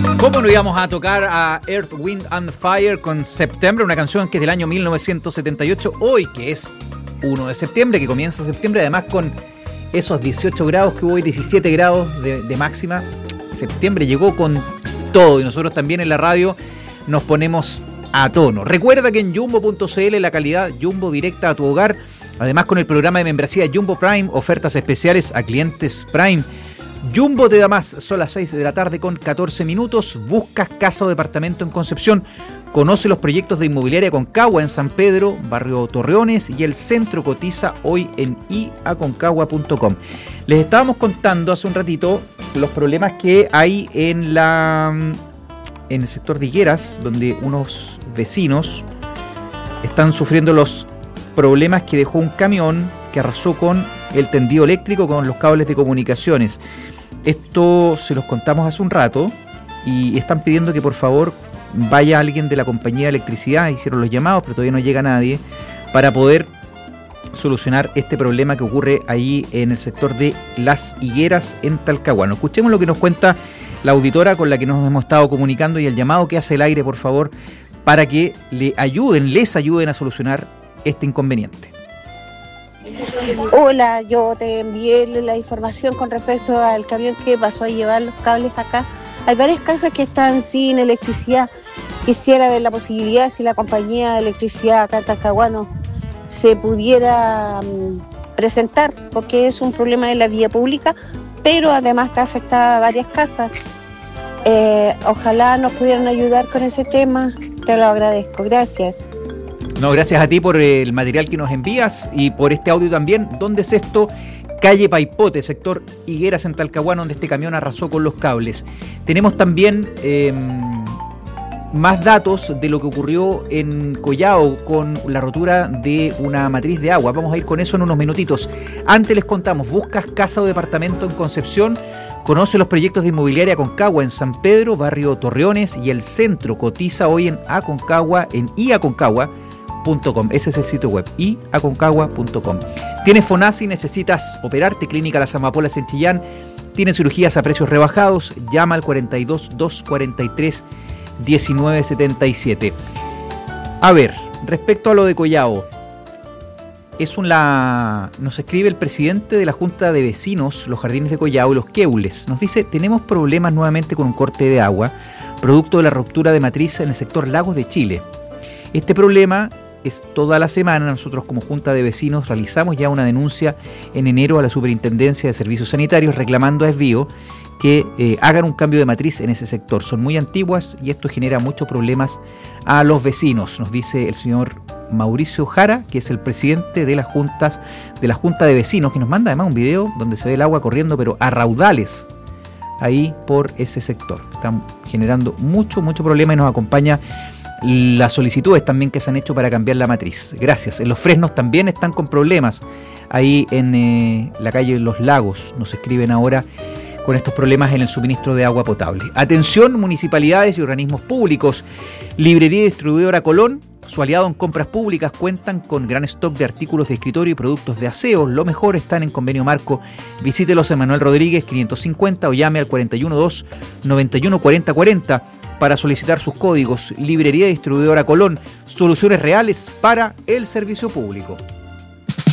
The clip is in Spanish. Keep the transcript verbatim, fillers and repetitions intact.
¿Cómo no íbamos a tocar a Earth, Wind and Fire con September, una canción que es del año mil novecientos setenta y ocho, hoy que es primero de septiembre, que comienza septiembre, además con esos dieciocho grados que hubo hoy, diecisiete grados de, de máxima. Septiembre llegó con todo y nosotros también en la radio nos ponemos a tono. Recuerda que en jumbo punto c l la calidad Jumbo directa a tu hogar, además con el programa de membresía Jumbo Prime, ofertas especiales a clientes Prime. Jumbo te da más, son las seis de la tarde con catorce minutos. Buscas casa o departamento en Concepción. Conoce los proyectos de Inmobiliaria Aconcagua en San Pedro, barrio Torreones, y el centro cotiza hoy en i aconcagua punto com. Les estábamos contando hace un ratito los problemas que hay en la en el sector de Higueras, donde unos vecinos están sufriendo los problemas que dejó un camión que arrasó con el tendido eléctrico, con los cables de comunicaciones. Esto se los contamos hace un rato y están pidiendo que por favor vaya alguien de la compañía de electricidad. Hicieron los llamados, pero todavía no llega nadie para poder solucionar este problema que ocurre ahí en el sector de Las Higueras en Talcahuano. Escuchemos lo que nos cuenta la auditora con la que nos hemos estado comunicando y el llamado que hace el aire, por favor, para que le ayuden, les ayuden a solucionar este inconveniente. Hola, yo te envié la información con respecto al camión que pasó a llevar los cables acá. Hay varias casas que están sin electricidad. Quisiera ver la posibilidad si la compañía de electricidad acá en Talcahuano se pudiera um, presentar, porque es un problema de la vía pública, pero además está afectada a varias casas. Eh, ojalá nos pudieran ayudar con ese tema. Te lo agradezco. Gracias. No, gracias a ti por el material que nos envías y por este audio también. ¿Dónde es esto? Calle Paipote, sector Higueras en Talcahuano, donde este camión arrasó con los cables. Tenemos también eh, más datos de lo que ocurrió en Collao con la rotura de una matriz de agua. Vamos a ir con eso en unos minutitos. Antes les contamos, buscas casa o departamento en Concepción. Conoce los proyectos de Inmobiliaria Aconcagua en San Pedro, barrio Torreones, y el centro cotiza hoy en Aconcagua, en i aconcagua punto com. Ese es el sitio web, i aconcagua punto com. Tienes FONASA y necesitas operarte, Clínica Las Amapolas en Chillán. Tiene cirugías a precios rebajados. Llama al cuarenta y dos, doscientos cuarenta y tres, diecinueve setenta y siete. A ver, respecto a lo de Collao, es una, nos escribe el presidente de la Junta de Vecinos, los Jardines de Collao y los Queules. Nos dice, tenemos problemas nuevamente con un corte de agua, producto de la ruptura de matriz en el sector Lagos de Chile. Este problema es toda la semana. Nosotros como Junta de Vecinos realizamos ya una denuncia en enero a la Superintendencia de Servicios Sanitarios reclamando a Esvío que eh, hagan un cambio de matriz en ese sector. Son muy antiguas y esto genera muchos problemas a los vecinos, nos dice el señor Mauricio Jara, que es el presidente de las juntas, de la Junta de Vecinos, que nos manda además un video donde se ve el agua corriendo, pero a raudales ahí por ese sector. Están generando mucho, mucho problema y nos acompaña las solicitudes también que se han hecho para cambiar la matriz. Gracias. En Los Fresnos también están con problemas. Ahí en eh, la calle Los Lagos nos escriben ahora con estos problemas en el suministro de agua potable. Atención, municipalidades y organismos públicos. Librería y Distribuidora Colón, su aliado en compras públicas, cuentan con gran stock de artículos de escritorio y productos de aseo. Lo mejor están en convenio marco. Visítelos en Manuel Rodríguez quinientos cincuenta o llame al cuarenta y uno dos, noventa y uno cuarenta cuarenta para solicitar sus códigos. Librería y Distribuidora Colón, soluciones reales para el servicio público.